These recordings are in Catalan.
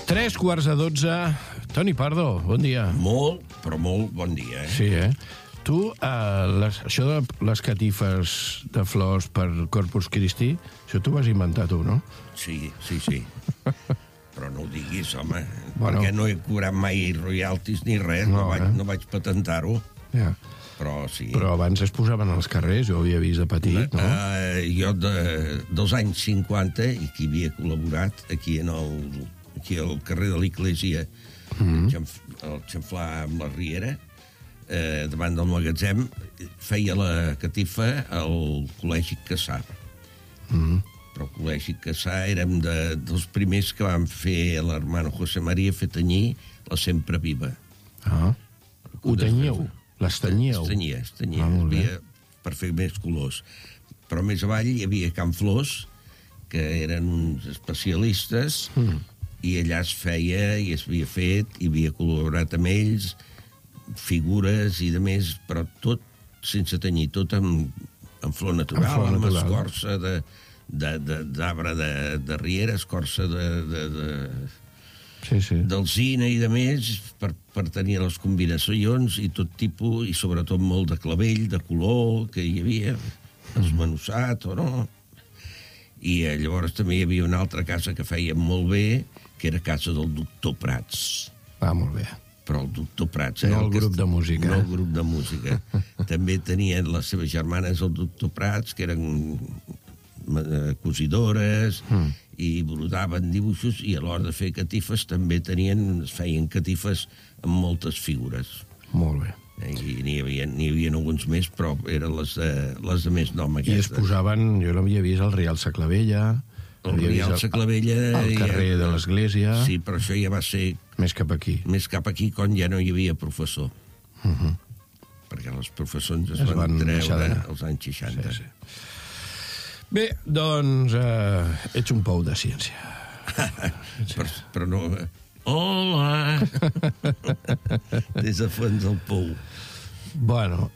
3:15. Toni Pardo, bon dia. Molt, però molt bon dia, eh? Sí, Tu, això de les catifes de flors per Corpus Christi, això t'ho vas inventar tu, no? Sí. Però no ho diguis, home, Bueno. perquè no he cobrat mai royalties ni res, no vaig patentar-ho, Ja. però sí. Però abans es posaven als carrers, jo ho havia vist de petit, no? Jo dels anys 50, i qui havia col·laborat aquí al carrer de l'Iglésia, el xamflar amb la Riera, davant del magatzem, feia la catifa al Col·legi Cassà. Però el Col·legi Cassà érem dels primers que vam fer l'hermano José María fer tenyir la Sempre Viva. Ho tenyíeu? Les tenyíeu? Es tenyia per fer més colors. Però més avall hi havia Can Flors, que eren uns especialistes, i allà es feia, i es havia fet, i havia col·laborat amb ells, figures i de més, però tot sense tenyir, tot amb flor natural, amb escorça d'arbre de riera, escorça d'alzina i de més, per tenir les combinacions i tot tipus, i sobretot molt de clavell, de color, que hi havia, esmenussat o no. I llavors també hi havia una altra casa que feia molt bé, que era casa del doctor Prats. Molt bé. Però el doctor Prats... No el grup de música. No el grup de música. També tenien les seves germanes, el doctor Prats, que eren cosidores i brodaven dibuixos, i a l'hora de fer catifes també feien catifes amb moltes figures. Molt bé. I n'hi havia alguns més, però eren les de més nom aquestes. I es posaven, jo l'havia vist al Rial Saclavella, el Rial Saclavella, al carrer de l'Església. Sí, però això ja va ser més cap aquí, quan ja no hi havia professor. Perquè els professors es van treure als anys 60. Sí. Bé, doncs ets un pou de ciència. Però no... Hola! Des de fons del pou. Bueno,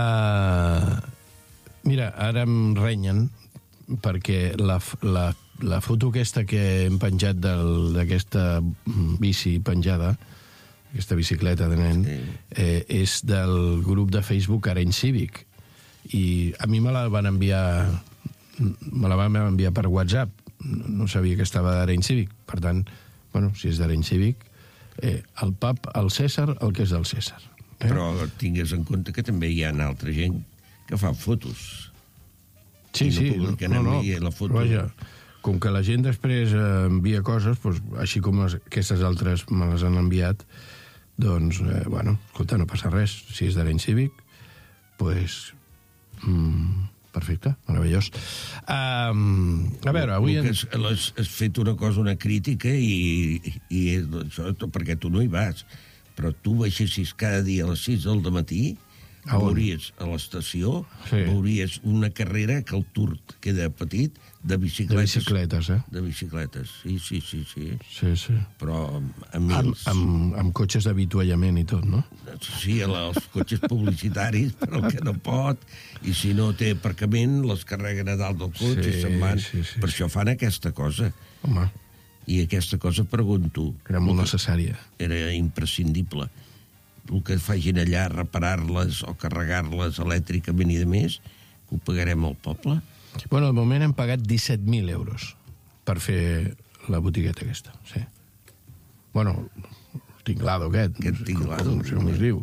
mira, ara em renyen perquè la foto aquesta que hem penjat d'aquesta bici penjada, aquesta bicicleta de nen, és del grup de Facebook Areny Cívic, i a mi me la van enviar per WhatsApp, no sabia que estava d'Areny Cívic, per tant, bueno, si és d'Areny Cívic, el pap, el César, el que és del César. Però tingues en compte que també hi ha altra gent que fa fotos. Sí, la foto. Vaja, com que la gent després envia coses, doncs, així com aquestes altres me les han enviat, doncs, bueno, escolta, no passa res. Si és d'Areny Cívic, doncs, perfecte, meravellós. A veure, avui... Has fet una cosa, una crítica, i això perquè tu no hi vas, però tu baixessis cada dia a les 6 del matí, veuries a l'estació, veuries una carrera que el Tour queda petit, de bicicletes. De bicicletes, sí. Sí. Però amb cotxes d'avituallament i tot, no? Sí, els cotxes publicitaris, però el que no pot, i si no té aparcament, les carreguen a dalt del cotxe i se'n van. Per això fan aquesta cosa. Home. I aquesta cosa, pregunto... Era molt necessària. Era imprescindible. El que facin allà, reparar-les o carregar-les elèctricament i de més, que ho pagarem al poble? Bueno, al moment hem pagat 17.000 euros per fer la botigueta aquesta, sí. Bueno, el tinglado aquest. Aquest tinglado. No sé com es diu.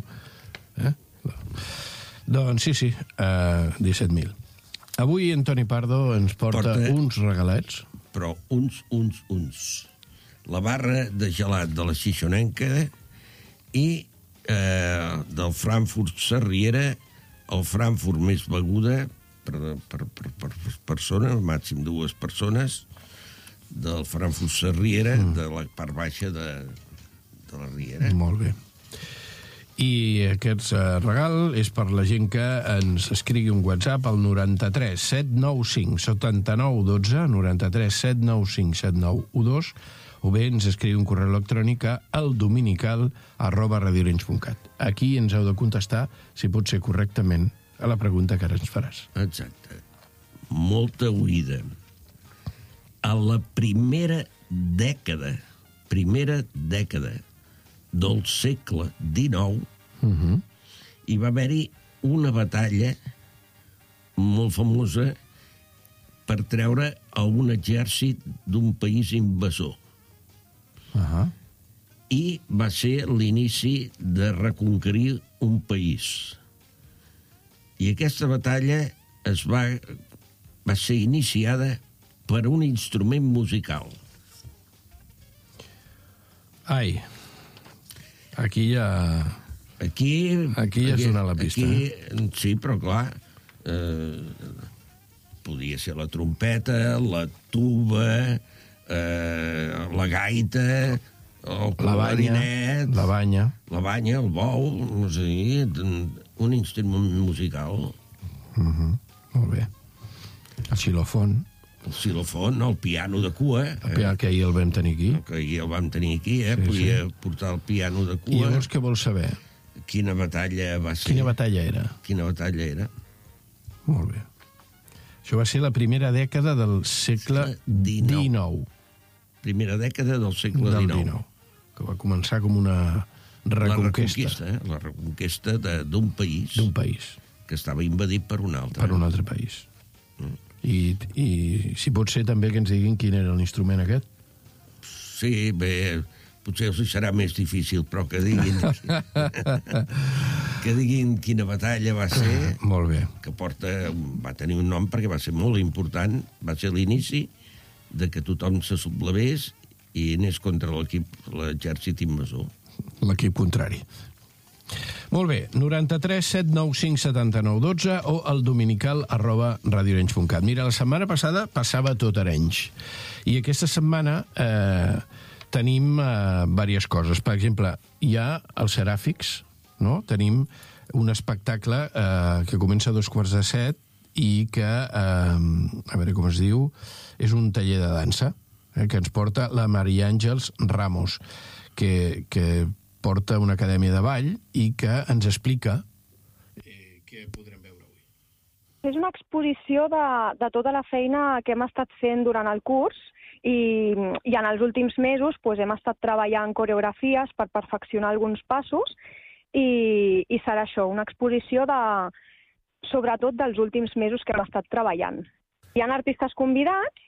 Doncs sí, 17.000. Avui en Toni Pardo ens porta uns regalets. Però uns. La barra de gelat de la Xixonenca i del Frankfurt Sarriera, el Frankfurt més beguda per persona, màxim 2 persones, del Frankfurt Sarriera, de la part baixa de la Riera. Molt bé. I aquest regal és per la gent que ens escrigui un WhatsApp al 93 795 79 12, 93 795 7912, o bé ens escriu un correu electrònic a eldominical@radioarenys.cat. Aquí ens heu de contestar, si pot ser correctament, a la pregunta que ara ens faràs. Exacte. Molta oïda. A la primera dècada primera dècada del segle XIX hi va haver-hi una batalla molt famosa per treure a un exèrcit d'un país invasor. I va ser l'inici de reconquerir un país. I aquesta batalla va ser iniciada per un instrument musical. Ai, aquí ja... Aquí ja sona la pista. Sí, però clar, podia ser la trompeta, la tuba, la gaita, el clarinet... La banya, el bou, no sé, un instrument musical. Molt bé. El xilòfon. El xilòfon, el piano de cua. El piano que ahir el vam tenir aquí. Que ahir el vam tenir aquí, podia portar el piano de cua. I llavors què vols saber? Quina batalla va ser? Quina batalla era? Molt bé. Això va ser la primera dècada del segle XIX. Primera dècada del segle XIX. Que va començar com una reconquesta. La reconquesta d'un país. D'un país. Que estava invadit per un altre. Per un altre país. I si pot ser també que ens diguin quin era l'instrument aquest? Sí, bé, potser els serà més difícil, però que diguin que diguin quina batalla va ser. Molt bé. Que va tenir un nom perquè va ser molt important, va ser l'inici de que tothom se sublevés i anés contra l'exèrcit invasor. L'equip contrari. Molt bé, 93 795 79 12 o el dominical@radioarenys.cat. Mira, la setmana passada passava tot Arenys. I aquesta setmana tenim diverses coses. Per exemple, hi ha els Seràfics, no? Tenim un espectacle que comença a 7:15 i que, a veure com es diu, és un taller de dansa que ens porta la Maria Àngels Ramos, que porta una acadèmia de ball i que ens explica què podrem veure avui. És una exposició de tota la feina que hem estat fent durant el curs i en els últims mesos hem estat treballant coreografies per perfeccionar alguns passos i serà això, una exposició sobretot dels últims mesos que hem estat treballant. Hi ha artistes convidats,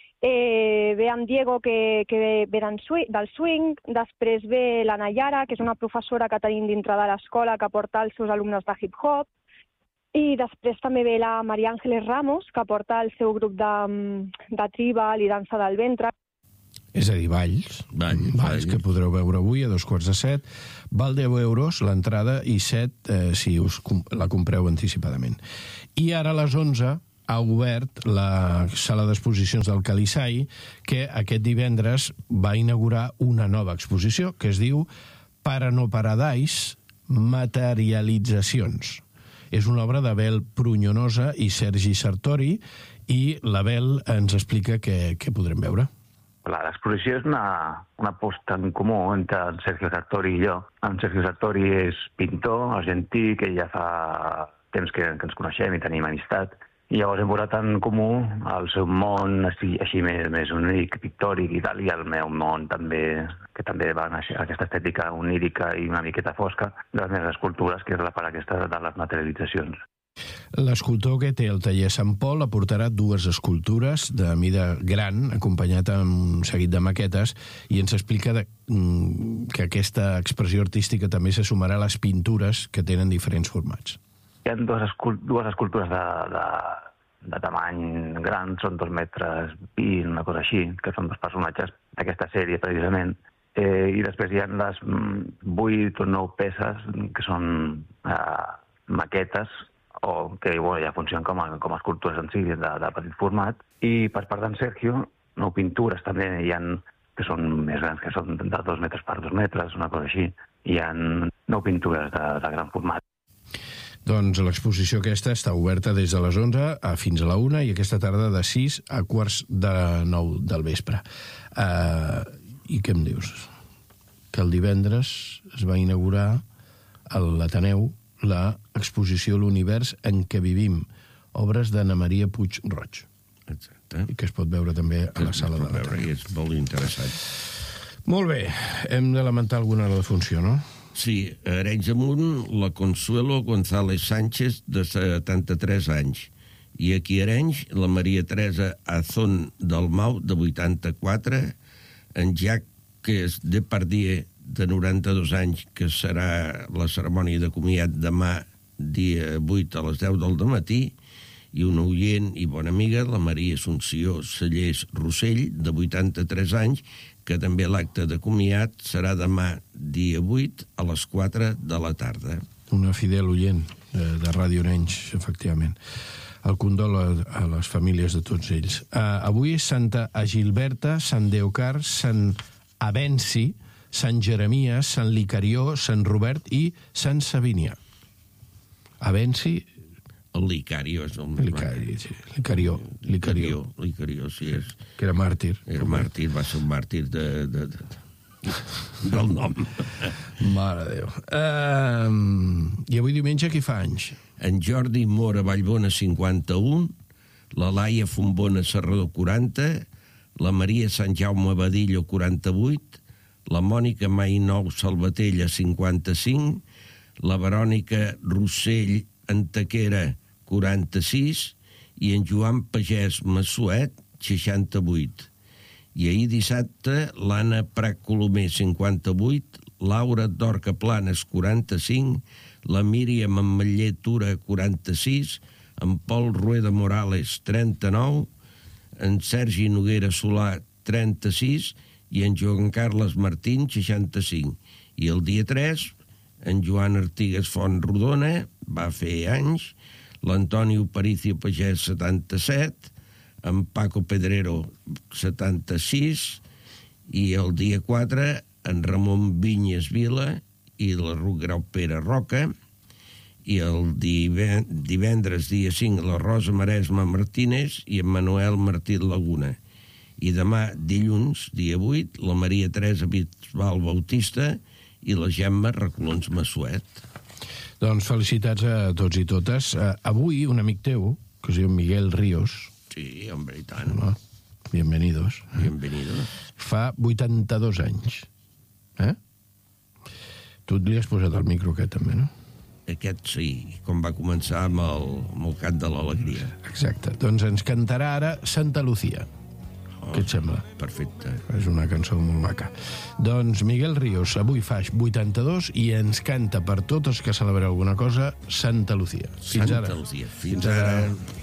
ve en Diego, que ve del swing, després ve la Nayara, que és una professora que tenim dintre de l'escola que porta els seus alumnes de hip-hop, i després també ve la Maria Àngels Ramos, que porta el seu grup de tribal i dansa del ventre. És a dir, balls que podreu veure avui a 7:15. Val 10 euros l'entrada i 7 si us la compreu anticipadament. I ara a les 11 ha obert la sala d'exposicions del Calisai, que aquest divendres va inaugurar una nova exposició que es diu Paranoparadise, materialitzacions. És una obra d'Abel Prunyonosa i Sergi Sartori i l'Abel ens explica què podrem veure. L'exposició és una aposta en comú entre en Sergio Sartori i jo. En Sergio Sartori és pintor argentí, que ja fa temps que ens coneixem i tenim amistat. I llavors hem posat en comú el seu món així més oníric, pictòric i tal, i el meu món també, que també va néixer aquesta estètica onírica i una miqueta fosca de les meves escultures, que és la part aquesta de les materialitzacions. L'escultor que té el taller Sant Pol aportarà 2 escultures de mida gran, acompanyat amb un seguit de maquetes, i ens explica que aquesta expressió artística també se sumarà a les pintures que tenen diferents formats. Hi ha dues escultures de tamany gran, són 2 metres i una cosa així, que són 2 personatges d'aquesta sèrie, precisament. I després hi ha les 8 o 9 peces que són maquetes o que ja funcionen com a escultures en si, de petit format. I per part d'en Sergio, 9 pintures també hi ha que són més grans, que són de 2 metres per 2 metres, una cosa així. Hi ha 9 pintures de gran format. Doncs l'exposició aquesta està oberta des de les 11 fins a la 1 i aquesta tarda de 6 a 8:45 del vespre. I què em dius? Que el divendres es va inaugurar a l'Ateneu l'exposició L'univers en què vivim, obres d'Anna Maria Puig Roig. Exacte. I que es pot veure també a la sala de l'Ateneu. És molt interessant. Molt bé, hem de lamentar alguna defunció, no? Sí, a Arenys de Munt, la Consuelo González Sánchez, de 73 anys. I aquí a Arenys, la Maria Teresa Azón Dalmau, de 84, en Jacques Depardieu, de 92 anys, que serà la cerimònia de comiat demà, dia 8 a les 10 del matí, i una oient i bona amiga, la Maria Assumpció Cellers Rossell, de 83 anys, que també l'acte de comiat serà demà, dia 8, a les 4 de la tarda. Una fidel oient de Ràdio Arenys, efectivament. El condol a les famílies de tots ells. Avui Santa Agilberta, Sant Deocar, Sant Avenci, Sant Jeremies, Sant Licarió, Sant Robert i Sant Sabinià. Avenci... El Licario és el... Licarió, sí, és... Que era màrtir. Era màrtir, va ser un màrtir del nom. Mare de Déu. I avui diumenge qui fa anys? En Jordi Mora Vallbona, 51, la Laia Fontbona Serrador, 40, la Maria Sant Jaume Badillo, 48, la Mònica Mainou Salvatella, 55, la Verònica Rossell Antequera, 46, i en Joan Pagès Massuet, 68. I ahir dissabte, l'Anna Prat Colomer, 58, Laura Dorca Planes, 45, la Míriam Ametller Tura, 46, en Pol Rueda Morales, 39, en Sergi Noguera Solà, 36, i en Joan Carles Martín, 65. I el dia 3, en Joan Artigas Font Rodona va fer anys, l'Antonio Paricio Pagès, 77, en Paco Pedrero, 76, i el dia 4, en Ramon Vinyes Vila i la Grau Pere Roca, i el divendres, dia 5, la Rosa Maresma Martínez i en Manuel Martí Laguna. I demà, dilluns, dia 8, la Maria Teresa Bisbal Bautista i la Gemma Recolons Massuet. Doncs felicitats a tots i totes. Avui un amic teu, que es diu Miguel Ríos. Sí, home, i tant. No? Bienvenidos. Bienvenidos. Fa 82 anys. Tu li has posat el micro aquest també, no? Aquest sí, com va començar amb el cant de l'alegria. Exacte. Doncs ens cantarà ara Santa Lucía. Què et sembla? Perfecte. És una cançó molt maca. Doncs Miguel Ríos avui fa 82 i ens canta per tots els que celebreu alguna cosa Santa Lucía. Santa Lucía. Fins ara.